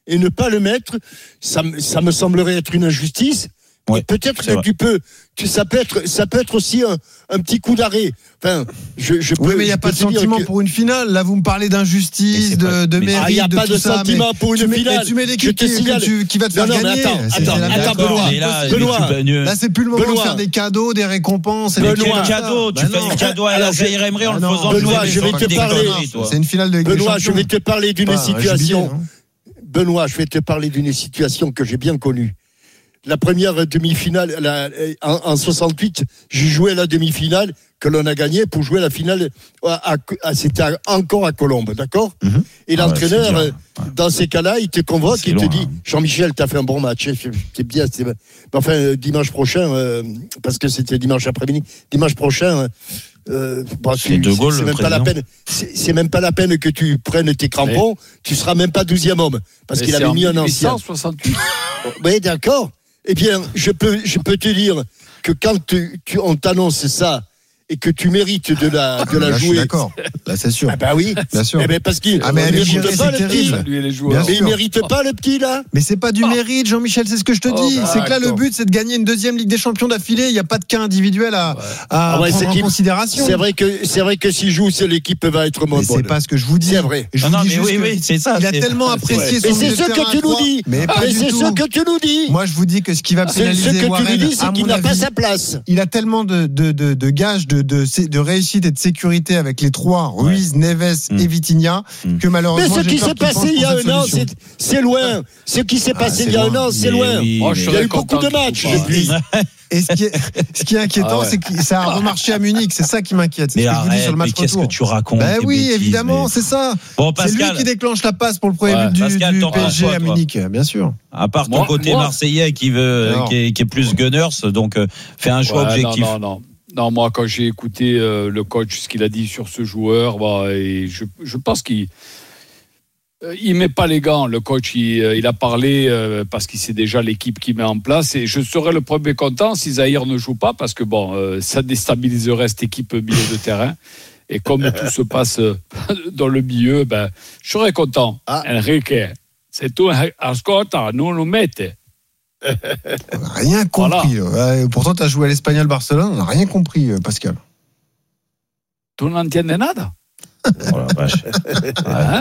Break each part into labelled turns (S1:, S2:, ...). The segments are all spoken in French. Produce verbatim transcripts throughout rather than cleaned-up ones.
S1: et ne pas le mettre, ça, ça me semblerait être une injustice. Ouais, et peut-être que vrai. tu peux, tu, ça peut être, ça peut être aussi un, un petit coup d'arrêt. Enfin, je, je peux.
S2: Oui, mais il n'y a pas de sentiment
S1: que...
S2: pour une finale. Là, vous me parlez d'injustice, de, de mérite.
S1: Ah, il n'y a pas de, de
S2: ça,
S1: sentiment pour une
S2: tu
S1: finale.
S2: Mets, tu mets l'équipe qui, tu, qui va te
S1: non,
S2: faire
S1: non,
S2: gagner.
S1: Attends,
S2: c'est,
S1: attends,
S2: c'est
S1: attends, Benoît.
S2: Là,
S1: Benoît.
S2: Là, c'est plus le moment Benoît. de faire des cadeaux, des récompenses.
S3: Mais quel cadeau? Tu fais des cadeaux à la Zaïre Emery en le faisant jouer.
S1: Benoît, je vais te parler.
S2: C'est une finale de
S1: Benoît, je vais te parler d'une situation. Benoît, je vais te parler d'une situation que j'ai bien connue. La première demi-finale, la, en, en soixante-huit, j'ai joué la demi-finale que l'on a gagnée pour jouer la finale. À, à, à, c'était à, encore à Colombes, d'accord mm-hmm. Et l'entraîneur, ah ouais, ouais. dans ces cas-là, il te convoque et te dit hein. Jean-Michel, t'as fait un bon match, c'est bien. C'est... Enfin, dimanche prochain, euh, parce que c'était dimanche après-midi, dimanche prochain. Euh, bon,
S3: c'est tu, de Gaulle,
S1: c'est, c'est,
S3: le
S1: même pas la peine, c'est, c'est même pas la peine que tu prennes tes crampons, mais... tu seras même pas douzième homme parce mais qu'il avait mis un ancien.
S4: dix-huit cent soixante-huit
S1: Oui, d'accord. Eh bien, je peux, je peux te dire que quand tu, tu, on t'annonce ça et que tu mérites de la, de la
S2: là,
S1: jouer.
S2: Je suis d'accord. Là, c'est sûr.
S1: Ah bah oui.
S2: Bien sûr.
S1: Eh ben parce qu'il
S2: ah, mais
S1: ne mérite
S2: gérer,
S1: pas le petit.
S4: Lui, les joueurs.
S1: Mais il mérite pas le petit là.
S2: Mais c'est pas du oh. mérite, Jean-Michel. C'est ce que je te dis. Oh, bah, c'est que là, le but, c'est de gagner une deuxième Ligue des Champions d'affilée. Il n'y a pas de cas individuel à, ouais. à ah ouais, prendre en considération.
S1: C'est vrai que c'est vrai que s'il joue, c'est l'équipe va être moins bonne.
S2: C'est pas ce que je vous dis.
S1: C'est vrai.
S2: Je
S3: non, non, mais oui, oui, c'est ça.
S2: Il a tellement apprécié son
S1: milieu de terrain. Mais c'est ce que tu nous dis.
S2: Mais pas du tout.
S1: C'est ce que tu nous dis.
S2: Moi, je vous dis que ce qui va pénaliser
S1: ce que
S2: Warren,
S1: tu nous dis, c'est qu'il n'a pas sa place.
S2: Il a tellement de de gages de réussite et de sécurité avec les trois, Ruiz, ouais. Neves mmh. et Vitinha, mmh. que malheureusement.
S1: Mais ce qui s'est passé il y a un an, c'est, c'est loin. Ce qui s'est passé il y a un an, c'est loin. Il y a eu beaucoup de matchs depuis.
S2: Et ce qui est, ce qui est inquiétant, ah ouais. c'est que ça a remarché à Munich. C'est ça qui m'inquiète. C'est
S3: mais
S2: ce que
S3: arrête,
S2: je vous dis sur le match
S3: mais qu'est-ce
S2: retour.
S3: que tu racontes?
S2: Ben oui,
S3: bêtises,
S2: évidemment,
S3: mais...
S2: c'est ça.
S3: Bon, Pascal,
S2: c'est lui qui déclenche la passe pour le premier ouais, but du,
S3: Pascal,
S2: du P S G
S3: toi,
S2: à Munich, bien sûr.
S3: À part ton
S4: moi,
S3: côté
S4: moi,
S3: marseillais qui veut, qui est, qui est plus Gunners, donc euh, fais un choix
S4: ouais,
S3: objectif.
S4: Non, non, non. Non, moi, quand j'ai écouté euh, le coach, ce qu'il a dit sur ce joueur, bah, et je, je pense qu'il euh, il met pas les gants. Le coach, il, il a parlé euh, parce qu'il sait déjà l'équipe qu'il met en place. Et je serais le premier content si Zaïre ne joue pas, parce que bon, euh, ça déstabiliserait cette équipe milieu de terrain. Et comme tout se passe dans le milieu, ben, je serais content. Ah. Enrique, c'est tout. Ascolta, nous nous mettez.
S2: On n'a rien compris. Voilà. Ouais, pourtant, tu as joué à l'Espagnol Barcelone, on n'a rien compris, Pascal.
S4: Tu n'entiendes nada.
S3: Oh la vache.
S2: Hein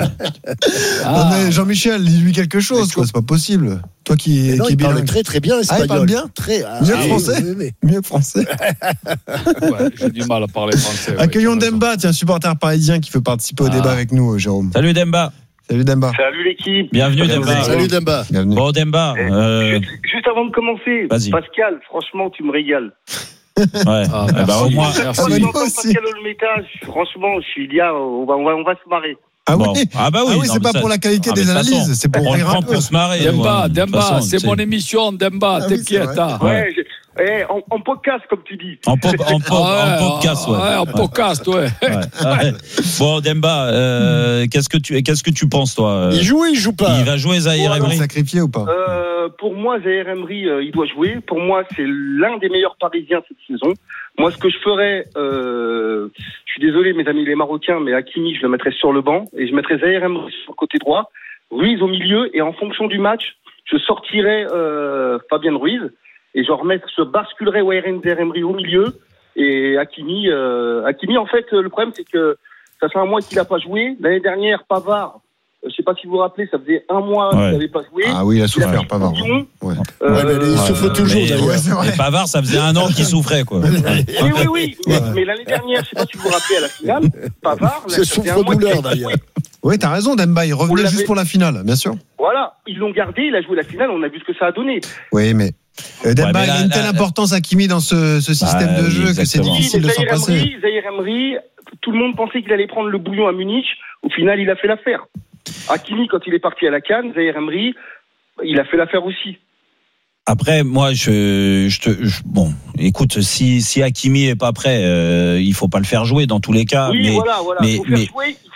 S2: ah. Non, mais Jean-Michel, dis-lui quelque chose, quoi. C'est pas possible. Toi qui,
S1: non,
S2: qui
S1: il parle très très bien espagnol.
S2: Ah, il parle bien.
S1: Très, ah,
S2: mieux
S1: ah,
S2: français.
S1: Oui, oui,
S2: oui. Mieux français.
S4: Ouais, j'ai du mal à parler français.
S2: Accueillons
S4: ouais,
S2: Demba, tiens, supporter parisien qui veut participer au ah. débat avec nous, Jérôme.
S3: Salut Demba.
S2: Salut Demba.
S5: Salut l'équipe.
S3: Bienvenue Demba.
S1: Salut Demba.
S3: Bienvenue. Bon Demba. Euh...
S5: Juste, juste avant de commencer,
S3: Vas-y.
S5: Pascal, franchement, tu me régales.
S3: Ouais.
S4: Ah,
S3: bah, bah, au moins.
S5: Merci. Pascal Olmeta, franchement, je suis là, on va, on va, on va se marrer.
S2: Ah
S3: bon.
S2: oui,
S3: ah bah oui,
S2: ah oui
S3: non,
S2: c'est pas
S3: ça...
S2: pour la qualité
S3: ah,
S2: des analyses, façon, c'est pour
S3: on
S2: rire
S3: prend
S2: un peu.
S3: Pour se marrer.
S4: Demba,
S3: ouais,
S4: Demba,
S3: façon,
S4: c'est, c'est mon émission, Demba, ah, t'inquiète.
S5: Oui, hein. Ouais, je... eh, en, en podcast, comme tu dis.
S3: En, po- en, po-
S4: ah, ouais,
S3: en podcast, ouais.
S4: ouais. En podcast, ouais.
S3: ouais. ouais. Bon, Demba, euh, qu'est-ce que tu, qu'est-ce que tu penses, toi?
S1: Il joue ou il joue pas?
S3: Il va jouer Zaïre Emery.
S2: Il va sacrifier ou pas?
S5: euh, Pour moi, Zaïre Emery, euh, il doit jouer. Pour moi, c'est l'un des meilleurs Parisiens cette saison. Moi, ce que je ferais, euh, je suis désolé, mes amis les Marocains, mais Hakimi, je le mettrais sur le banc et je mettrais Zaïre Emery sur le côté droit, Ruiz au milieu, et en fonction du match, je sortirais euh, Fabien Ruiz et je remettrais, je basculerais Zaïre Emery au milieu et Hakimi. Euh, Hakimi, en fait, le problème, c'est que ça fait un mois qu'il n'a pas joué. L'année dernière, Pavard. Je ne sais pas si vous vous rappelez, ça faisait un mois ouais. qu'il n'avait pas joué.
S2: Ah oui, il a souffert, il Pavard.
S1: Ouais. Euh, ouais, mais il souffre ouais, toujours,
S3: mais,
S1: d'ailleurs.
S3: Ouais, mais Pavard, ça faisait un an qu'il souffrait, quoi.
S5: Oui, oui, oui. Mais, mais l'année dernière, je ne sais pas si vous vous rappelez, à la finale, Pavard...
S1: C'est souffre-douleur, d'ailleurs.
S2: Oui, t'as raison, Demba, il revenait juste pour la finale, bien sûr.
S5: Voilà, ils l'ont gardé, il a joué la finale, on a vu ce que ça a donné.
S2: Oui, mais... Euh, Demba, ouais, là, il a une telle là, importance Hakimi dans ce, ce système bah, de jeu oui, que c'est difficile de s'en passer.
S5: Zaïre Emery, tout le monde pensait qu'il allait prendre le bouillon à Munich. Au final, il a fait l'affaire. Hakimi, quand il est parti à la CAN, Zaïre Emery, il a fait l'affaire aussi.
S3: Après, moi, je, je te, je, bon, écoute, si si Hakimi est pas prêt, euh, il faut pas le faire jouer dans tous les cas.
S5: Oui,
S3: mais,
S5: voilà, voilà.
S3: Mais,
S5: il faut faire
S3: mais,
S5: jouer. Il faut,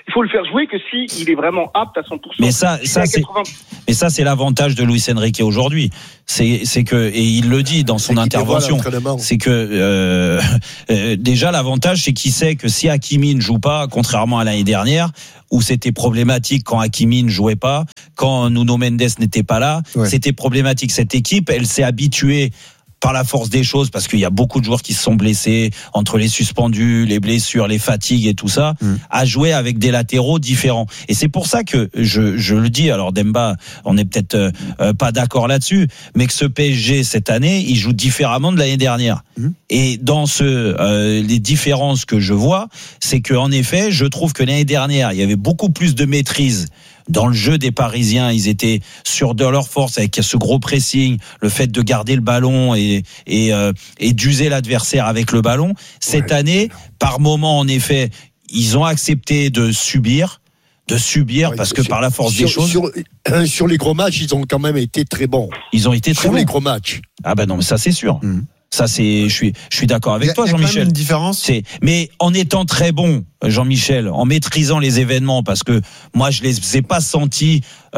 S5: il faut le faire jouer que si il est vraiment apte à cent pour cent.
S3: Mais ça, ça c'est, mais ça, c'est l'avantage de Luis Enrique aujourd'hui. C'est, c'est que, et il le dit dans son intervention, c'est que euh, euh, déjà l'avantage, c'est qu'il sait que si Hakimi ne joue pas, contrairement à l'année dernière, où c'était problématique quand Hakimi ne jouait pas, quand Nuno Mendes n'était pas là, ouais. C'était problématique. Cette équipe, elle s'est habituée par la force des choses, parce qu'il y a beaucoup de joueurs qui se sont blessés, entre les suspendus, les blessures, les fatigues et tout ça, mmh. à jouer avec des latéraux différents. Et c'est pour ça que je, je le dis, alors Demba, on n'est peut-être euh, pas d'accord là-dessus, mais que ce P S G, cette année, il joue différemment de l'année dernière. Mmh. Et dans ce, euh, les différences que je vois, c'est qu'en effet, je trouve que l'année dernière, il y avait beaucoup plus de maîtrise dans le jeu des Parisiens. Ils étaient sûrs de leur force avec ce gros pressing, le fait de garder le ballon et et, euh, et d'user l'adversaire avec le ballon. Cette ouais, année, par moment, en effet, ils ont accepté de subir, de subir ouais, parce que sur, par la force
S1: sur,
S3: des choses.
S1: Sur, euh, sur les gros matchs, ils ont quand même été très bons.
S3: Ils ont été très
S1: sur
S3: bons.
S1: les gros matchs.
S3: Ah ben non, mais ça c'est sûr. Mmh. Ça c'est, je suis, je suis d'accord avec
S2: a,
S3: toi,
S2: y a
S3: Jean-Michel.
S2: Quand même une différence.
S3: C'est, mais en étant très bon, Jean-Michel, en maîtrisant les événements, parce que moi je les ai pas sentis,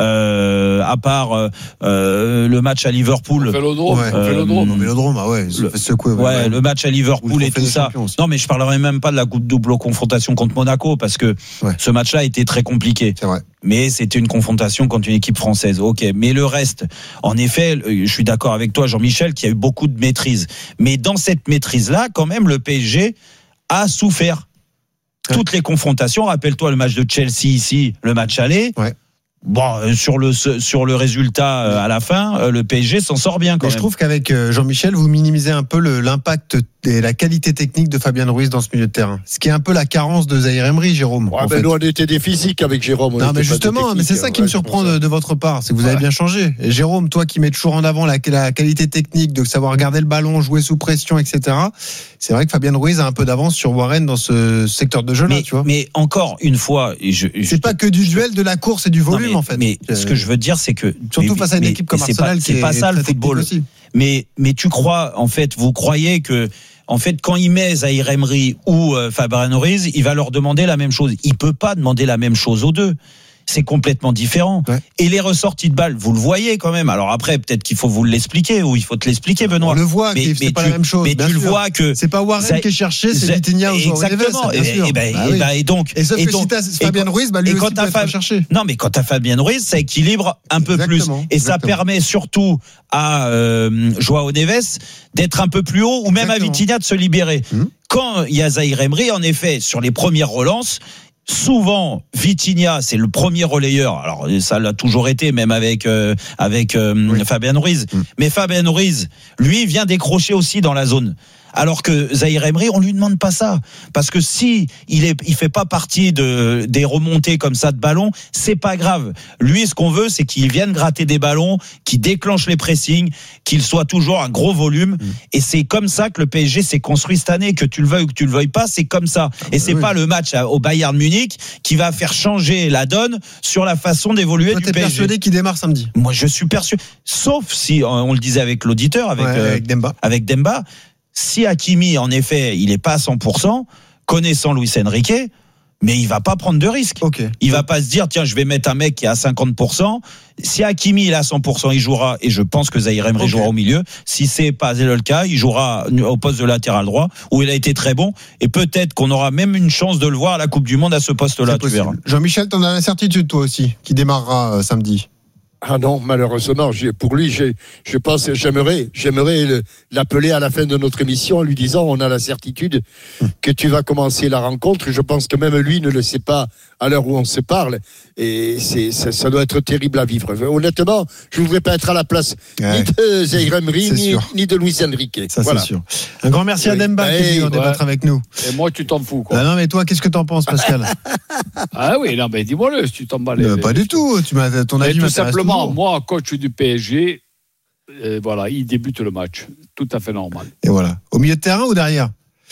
S3: euh, à part euh, le match à Liverpool.
S4: Au Vélodrome.
S2: Ouais, euh, Vélodrome, au Vélodrome, ah ouais,
S3: le,
S2: fait secouer,
S3: ouais, ouais, le match à Liverpool et tout ça.
S2: Aussi.
S3: Non, mais je parlerai même pas de la double confrontation contre Monaco, parce que ouais. ce match-là était très compliqué.
S2: C'est vrai.
S3: Mais c'était une confrontation contre une équipe française. Ok, mais le reste, en effet, je suis d'accord avec toi, Jean-Michel, qu'il y a eu beaucoup de maîtrise. Mais dans cette maîtrise-là, quand même, le P S G a souffert. Ouais. Toutes les confrontations. Rappelle-toi le match de Chelsea ici, le match aller. Ouais. Bon, sur le sur le résultat à la fin, le P S G s'en sort bien quand
S2: Mais
S3: même.
S2: Je trouve qu'avec Jean-Michel, vous minimisez un peu le, l'impact et la qualité technique de Fabien Ruiz dans ce milieu de terrain. Ce qui est un peu la carence de Zahir Emery, Jérôme.
S1: Ouais, ben nous, on était des physiques avec Jérôme.
S2: Non, mais justement, mais c'est ça qui ouais, me surprend de, de votre part, c'est que vous ouais. avez bien changé. Et Jérôme, toi qui mets toujours en avant la, la qualité technique, de savoir garder le ballon, jouer sous pression, et cetera. C'est vrai que Fabien Ruiz a un peu d'avance sur Warren dans ce secteur de jeu-là,
S3: mais,
S2: tu vois.
S3: Mais encore une fois, je, je,
S2: c'est pas que du duel, de la course et du volume,
S3: non, mais,
S2: en fait.
S3: Mais ce que je veux dire, c'est que
S2: surtout
S3: mais,
S2: face à une
S3: mais,
S2: équipe comme Arsenal,
S3: c'est pas,
S2: qui
S3: c'est pas ça le football.
S2: Aussi.
S3: Mais mais tu crois, en fait, vous croyez que en fait, quand il met Zahir Emery ou euh, Fabien Ruiz, il va leur demander la même chose. Il peut pas demander la même chose aux deux. C'est complètement différent. Ouais. Et les ressorties de balles, vous le voyez quand même. Alors après, peut-être qu'il faut vous l'expliquer ou il faut te l'expliquer, Benoît.
S2: On le voit, mais, c'est mais pas tu, la même chose.
S3: Mais tu
S2: sûr.
S3: le vois que
S2: c'est pas Warren ça, qui est cherché, c'est Vitinha ou
S3: exactement.
S2: Neves, bien sûr.
S3: Et, ben, bah, et, oui. bah, et donc,
S2: et sauf
S3: et
S2: que
S3: donc,
S2: si t'as Fabien Ruiz, bah lui aussi peut être cherché.
S3: Non, mais quand t'as Fabien Ruiz, ça équilibre un peu
S2: exactement,
S3: plus, et ça
S2: exactement.
S3: permet surtout à euh, Joao Neves d'être un peu plus haut, ou même exactement. à Vitinha de se libérer. Hum. Quand il y a Zahir Emery, en effet, sur les premières relances. Souvent, Vitinha, c'est le premier relayeur. Alors, ça l'a toujours été, même avec euh, avec euh, oui. Fabien Ruiz. Mm. Mais Fabien Ruiz, lui, vient décrocher aussi dans la zone. Alors que Zahir Emery, on lui demande pas ça, parce que si il est, il fait pas partie de des remontées comme ça de ballons, c'est pas grave. Lui, ce qu'on veut, c'est qu'il vienne gratter des ballons, qu'il déclenche les pressings, qu'il soit toujours un gros volume. Mmh. Et c'est comme ça que le P S G s'est construit cette année, que tu le veuilles ou que tu le veuilles pas, c'est comme ça. Ah, et c'est oui. pas le match au Bayern Munich qui va faire changer la donne sur la façon d'évoluer
S2: Toi,
S3: du P S G.
S2: T'es persuadé qu'il démarre samedi?
S3: Moi, je suis persuadé. Sauf si on le disait avec l'auditeur, avec
S2: ouais,
S3: euh,
S2: avec Demba.
S3: Avec Demba. Si Hakimi, en effet, il est pas à cent pour cent, connaissant Luis Enrique, mais il va pas prendre de risques.
S2: Okay.
S3: Il va pas se dire, tiens, je vais mettre un mec qui est à cinquante pour cent. Si Hakimi il est à cent pour cent, il jouera, et je pense que Zahir Emery okay. jouera au milieu. Si c'est pas le cas, il jouera au poste de latéral droit, où il a été très bon, et peut-être qu'on aura même une chance de le voir à la Coupe du Monde à ce poste-là, tu verras.
S2: Jean-Michel, t'en as la certitude, toi aussi, qui démarrera euh, samedi?
S1: Ah non, malheureusement, j'ai, pour lui, j'ai, je pense, j'aimerais, j'aimerais le, l'appeler à la fin de notre émission en lui disant, on a la certitude que tu vas commencer la rencontre. Je pense que même lui ne le sait pas à l'heure où on se parle. Et c'est, ça, ça doit être terrible à vivre. Honnêtement, je ne voudrais pas être à la place ouais. ni de Zahir Emery, ni, ni de Luis Enrique.
S2: Ça,
S1: voilà.
S2: c'est sûr. Un grand merci à Demba qui est venu en débattre avec nous.
S4: Et moi, tu t'en fous, quoi.
S2: Ah non, mais toi, qu'est-ce que t'en penses, Pascal?
S4: Ah oui, non, mais dis-moi-le, si tu t'en bats les...
S2: euh, Pas du tout. Tu m'as, ton avis
S4: tout simplement,
S2: toujours.
S4: Moi, coach du P S G, euh, voilà, il débute le match. Tout à fait normal.
S2: Et voilà. Au milieu de terrain ou derrière?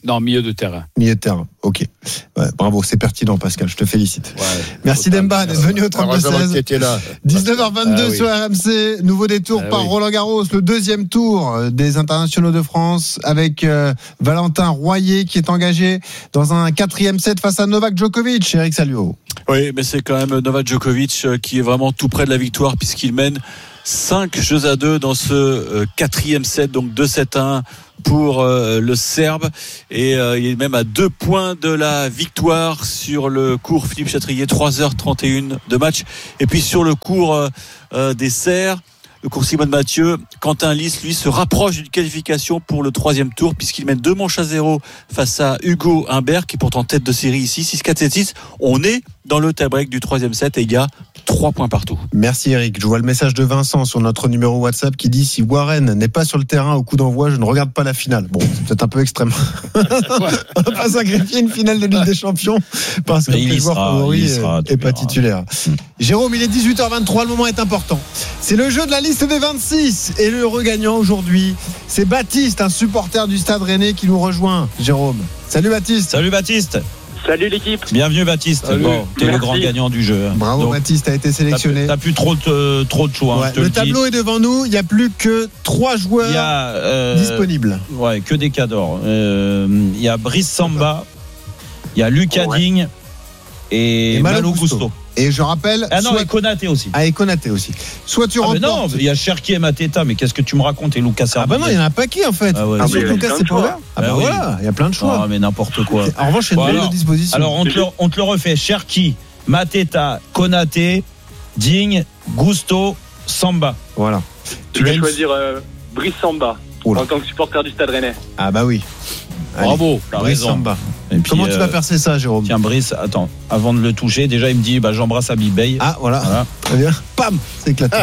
S4: Non, milieu de terrain.
S2: Milieu de terrain, ok. Ouais, bravo, c'est pertinent, Pascal, je te félicite. Ouais, Merci
S1: total,
S2: Demba d'être venu au trente-deux seize. dix-neuf heures vingt-deux ah, oui. Sur R M C, nouveau détour ah, par oui. Roland Garros, le deuxième tour des internationaux de France avec euh, Valentin Royer qui est engagé dans un quatrième set face à Novak Djokovic. Eric Salio.
S6: Oui, mais c'est quand même Novak Djokovic qui est vraiment tout près de la victoire puisqu'il mène cinq jeux à deux dans ce euh, quatrième set, donc deux sept à un pour euh, le Serbe, et euh, il est même à deux points de la victoire sur le cours Philippe Chatrier, trois heures trente et un de match. Et puis sur le cours euh, euh, des Serres, le cours Simone Mathieu, Quentin Lys, lui, se rapproche d'une qualification pour le troisième tour puisqu'il mène deux manches à zéro face à Hugo Humbert qui est pourtant tête de série ici, six quatre sept six. On est dans le tie-break du troisième set et il y a trois points partout.
S2: Merci Eric. Je vois le message de Vincent sur notre numéro WhatsApp qui dit: si Warren n'est pas sur le terrain au coup d'envoi, je ne regarde pas la finale. Bon, c'est peut-être un peu extrême. On va pas sacrifier une finale de Ligue des Champions parce que le joueur favori n'est pas titulaire. Jérôme, il est dix-huit heures vingt-trois, le moment est important. C'est le jeu de la liste des vingt-six et le regagnant aujourd'hui, c'est Baptiste, un supporter du Stade Rennais qui nous rejoint. Jérôme. Salut Baptiste.
S3: Salut Baptiste.
S5: Salut l'équipe.
S3: Bienvenue Baptiste. Bon, t'es le grand gagnant du jeu.
S2: Bravo. Donc, Baptiste a été sélectionné.
S3: T'as, t'as plus trop de, trop de choix. Ouais. Hein,
S2: le,
S3: le
S2: tableau est devant nous. Il n'y a plus que trois joueurs il y a, euh, disponibles.
S3: Ouais, que des cadors. Euh, il y a Brice Samba, il y a Lucas ouais. Digne et, et Malo Gusto. Gusto.
S2: Et je rappelle.
S3: Ah non, soit... et Konaté aussi.
S2: Ah, et Konaté aussi. Soit tu
S3: ah
S2: remportes.
S3: Non, il y a Cherki et Mateta, mais qu'est-ce que tu me racontes, et Lucas Hernandez.
S2: Ah bah non, il y en a un paquet en fait. Ah ouais,
S5: ah, mais
S2: Lucas, c'est pas ouvert. Ah bah, bah oui. Voilà, il y a plein de choix.
S3: Ah, mais n'importe quoi.
S2: En revanche, il y a une belle disposition.
S3: Alors, on te, le, on te le refait. Cherki, Mateta, Konaté, Digne, Gusto, Samba.
S2: Voilà.
S5: Tu vas choisir euh, Brice Samba Oula. En tant que supporter du Stade Rennais.
S2: Ah bah oui.
S3: Allez. Bravo,
S2: t'as Brice raison. Samba. Et puis, comment tu vas euh, percer ça, Jérôme?
S3: Tiens, Brice, attends, avant de le toucher, déjà il me dit bah, j'embrasse Abibey.
S2: Ah, voilà. voilà. Très bien. Pam, c'est éclaté.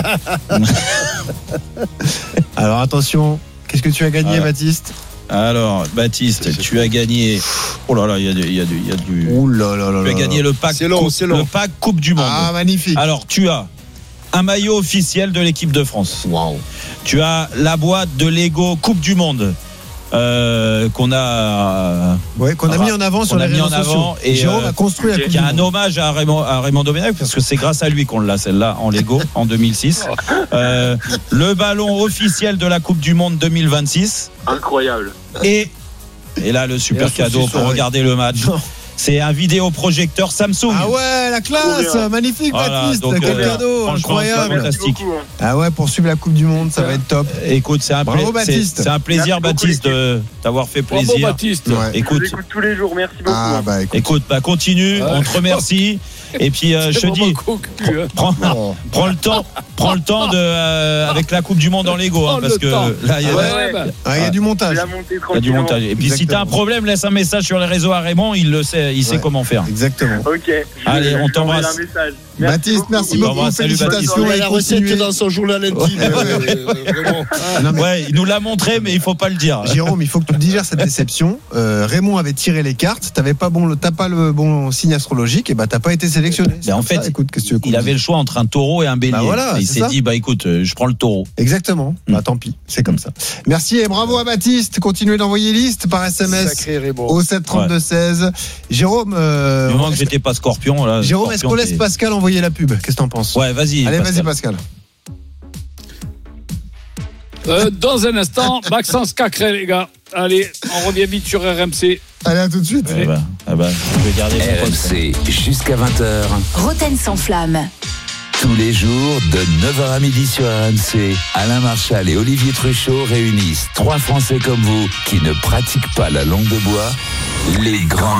S2: Alors attention, qu'est-ce que tu as gagné, voilà. Baptiste?
S3: Alors, Baptiste, c'est, c'est tu as gagné. Oh là là, il y a du. Il y a du, il y a du...
S2: Oh là là là.
S3: Tu as gagné le pack,
S1: c'est long,
S3: coupe,
S1: c'est long.
S3: le pack Coupe du Monde.
S2: Ah, magnifique.
S3: Alors, tu as un maillot officiel de l'équipe de France.
S2: Waouh.
S3: Tu as la boîte de Lego Coupe du Monde. Euh, qu'on a euh,
S2: ouais, qu'on a mis en avant sur les réseaux sociaux.
S3: Et
S2: Jérôme euh, a construit la Coupe
S3: qui a un hommage à Raymond, à Raymond Domenech parce que c'est grâce à lui qu'on l'a celle-là en Lego en deux mille six. Euh, le ballon officiel de la Coupe du Monde deux mille vingt-six.
S5: Incroyable.
S3: Et et là le super cadeau pour regarder le match. Non. C'est un vidéoprojecteur Samsung.
S2: Ah ouais, la classe, magnifique voilà, Baptiste, donc, quel euh, cadeau, incroyable.
S3: Fantastique.
S2: Ah ouais, pour suivre la Coupe du Monde, ça va être top.
S3: Écoute, c'est un,
S2: Bravo,
S3: pla-
S2: Baptiste.
S3: C'est, c'est un plaisir, merci Baptiste, beaucoup, de t'avoir fait plaisir.
S4: Bravo, Baptiste. Ouais.
S5: Écoute, je vous écoute tous les jours, merci beaucoup. Ah,
S2: bah, écoute.
S3: écoute, bah continue, ouais. On te remercie. Et puis euh, je te dis, prends, prends, prends le temps, prends le temps de euh, avec la Coupe du Monde en Lego, hein, parce que temps. Là il y a,
S2: ouais, ouais. ah, y a du montage.
S3: Il y a du montage. Et puis exactement. Si tu as un problème, laisse un message sur les réseaux à Raymond, il le sait, il ouais. sait comment faire.
S2: Exactement.
S5: Ok.
S3: Allez, on t'embrasse.
S5: Merci
S2: Baptiste,
S5: beaucoup.
S2: merci beaucoup. Félicitations.
S1: Il a la recette dans son journal intime.
S3: Ouais, il nous l'a montré, mais il faut pas le dire.
S2: Jérôme, il faut que tu digères cette déception. Euh, Raymond avait tiré les cartes. T'avais pas bon, t'as pas le bon signe astrologique, et bah t'as pas été sélectionné.
S3: Ben en fait,
S2: ça, écoute, qu'est-ce que tu veux
S3: il avait le choix entre un taureau et un bélier. Bah voilà, il s'est ça. dit bah écoute, je prends le taureau.
S2: Exactement. Mmh. Bah tant pis, c'est comme ça. Merci et bravo à Baptiste. Continuez d'envoyer liste par S M S au sept trente-deux seize. Jérôme, euh,
S3: du moment que j'étais pas Scorpion là.
S2: Jérôme,
S3: Scorpion,
S2: est-ce qu'on laisse Pascal envoyer la pub? Qu'est-ce que t'en penses?
S3: Ouais, vas-y.
S2: Allez,
S3: Pascal.
S2: vas-y Pascal.
S4: Euh, dans un instant, Maxence Cacré, les gars. Allez, on revient vite sur R M C.
S2: Allez, à tout de suite.
S3: Eh ben, eh ben, je vais garder
S7: R M C jusqu'à vingt heures.
S8: Roten sans flamme.
S7: Tous les jours, de neuf heures à midi sur R M C, Alain Marchal et Olivier Truchot réunissent trois Français comme vous qui ne pratiquent pas la langue de bois, les grands